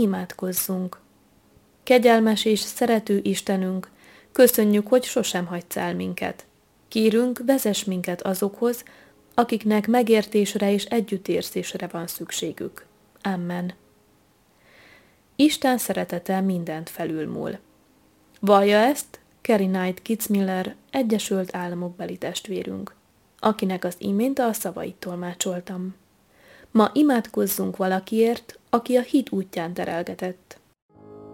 Imádkozzunk! Kegyelmes és szerető Istenünk, köszönjük, hogy sosem hagysz el minket. Kérünk, vezess minket azokhoz, akiknek megértésre és együttérzésre van szükségük. Amen. Isten szeretete mindent felülmúl. Vallja ezt Carrie Knight Kitzmiller, Egyesült Államokbeli testvérünk, akinek az imént a szavait tolmácsoltam. Ma imádkozzunk valakiért, aki a hit útján terelgetett.